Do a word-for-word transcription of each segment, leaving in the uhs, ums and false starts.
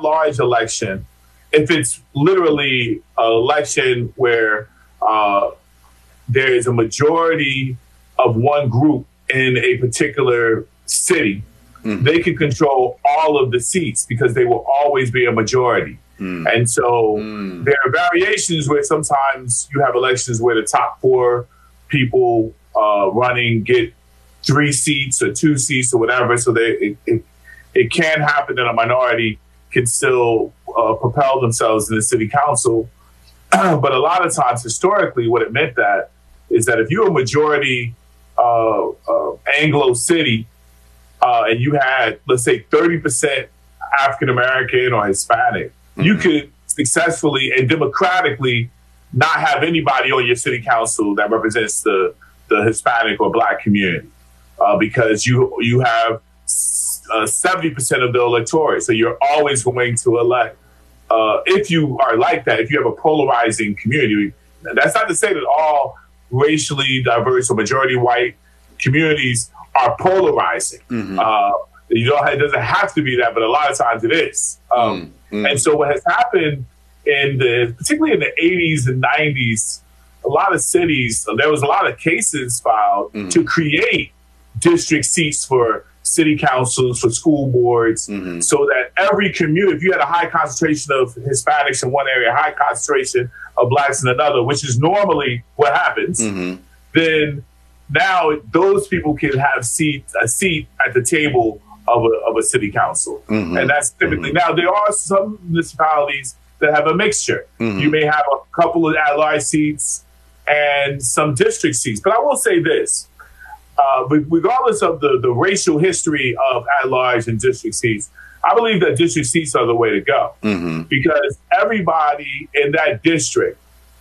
at-large election, if it's literally an election where uh, there is a majority of one group in a particular city, mm. they can control all of the seats because they will always be a majority. Mm. And so mm. there are variations where sometimes you have elections where the top four people uh, running get three seats or two seats or whatever. So they, it, it, it can happen that a minority can still uh, propel themselves in the city council. But a lot of times, historically, what it meant that is that if you're a majority uh, uh, Anglo city uh, and you had, let's say, thirty percent African-American or Hispanic, mm-hmm. you could successfully and democratically not have anybody on your city council that represents the, the Hispanic or Black community uh, because you you have uh, seventy percent of the electorate. So you're always going to elect. Uh, if you are like that, if you have a polarizing community, that's not to say that all racially diverse or majority white communities are polarizing. Mm-hmm. Uh, you know, it doesn't have to be that, but a lot of times it is. Um, mm-hmm. And so what has happened in the, particularly in the eighties and nineties, a lot of cities, there was a lot of cases filed mm-hmm. to create district seats for city councils, for school boards, mm-hmm. so that every community, if you had a high concentration of Hispanics in one area, high concentration of Blacks in another, which is normally what happens, mm-hmm. then now those people can have seat, a seat at the table of a, of a city council. Mm-hmm. And that's typically, mm-hmm. now there are some municipalities that have a mixture. Mm-hmm. You may have a couple of at-large seats and some district seats. But I will say this, uh, regardless of the, the racial history of at-large and district seats, I believe that district seats are the way to go. Mm-hmm. Because everybody in that district,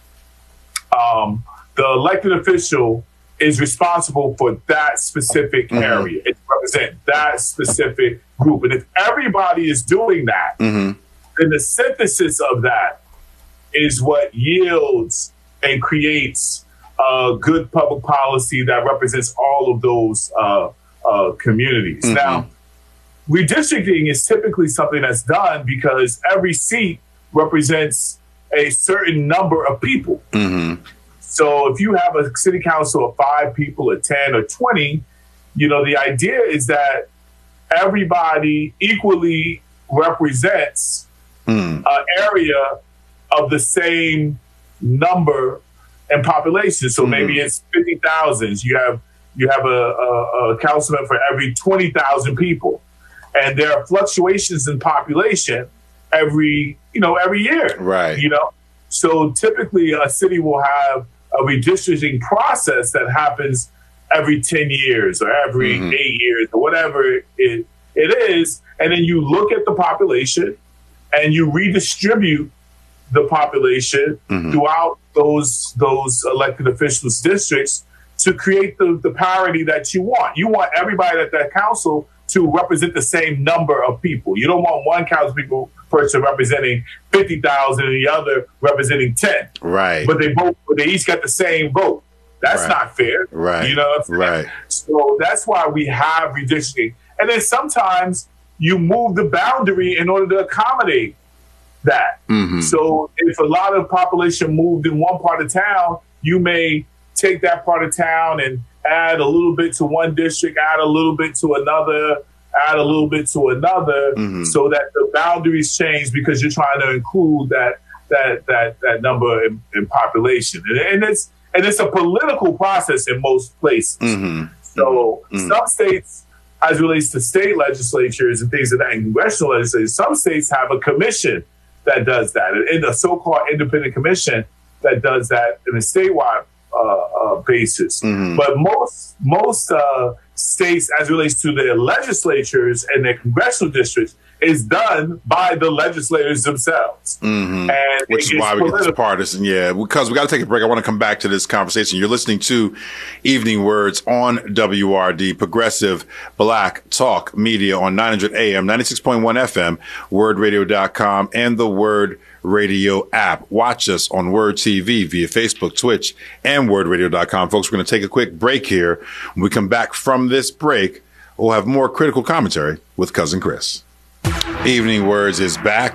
um, the elected official is responsible for that specific mm-hmm. area. It represents that specific group. And if everybody is doing that, mm-hmm. then the synthesis of that is what yields and creates uh, good public policy that represents all of those uh, uh, communities. Mm-hmm. Now, redistricting is typically something that's done because every seat represents a certain number of people. Mm-hmm. So if you have a city council of five people or ten or twenty, you know, the idea is that everybody equally represents mm. an area of the same number and population. So mm-hmm. maybe it's fifty thousand. You have you have a, a, a councilman for every twenty thousand people. And there are fluctuations in population every, you know, every year. Right. You know, so typically a city will have a redistricting process that happens every ten years or every mm-hmm. eight years or whatever it, it is. And then you look at the population and you redistribute the population mm-hmm. throughout those those elected officials' districts to create the, the parity that you want. You want everybody at that council to represent the same number of people. You don't want one council people person representing fifty thousand and the other representing ten. Right. But they both, but they each got the same vote. That's right. not fair. Right. You know what I'm saying? Right. So that's why we have redistricting. And then sometimes you move the boundary in order to accommodate that. Mm-hmm. So if a lot of population moved in one part of town, you may take that part of town and add a little bit to one district, add a little bit to another, add a little bit to another, mm-hmm. so that the boundaries change because you're trying to include that that that that number in, in population, and, and it's and it's a political process in most places. Mm-hmm. So mm-hmm. some states, as it relates to state legislatures and things of that, and congressional legislatures, some states have a commission that does that, and a so-called independent commission that does that in a statewide uh, uh, basis. Mm-hmm. But most most uh, states, as it relates to their legislatures and their congressional districts, is done by the legislators themselves. Mm-hmm. And which is why we political. get this partisan. Yeah, because we got to take a break. I want to come back to this conversation. You're listening to Evening Words on W R D, Progressive Black Talk Media on nine hundred A M, ninety-six point one F M, word radio dot com, and the Word Radio app. Watch us on Word T V via Facebook, Twitch, and word radio dot com. Folks, we're going to take a quick break here. When we come back from this break, we'll have more critical commentary with Cousin Chris. Evening Words is back.